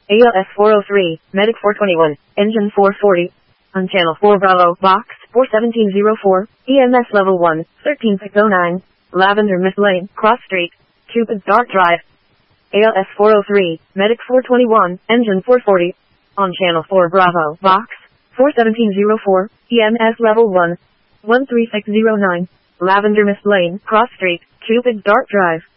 ALS 403, Medic 421, Engine 440. On Channel 4 Bravo, Box 41704, EMS Level 1, 13609, Lavender Mist Lane, Cross Street, Cupid Dark Drive. ALS 403, Medic 421, Engine 440. On Channel 4 Bravo, Box 41704, EMS Level 1, 13609, Lavender Mist Lane, Cross Street, Cupid Dark Drive.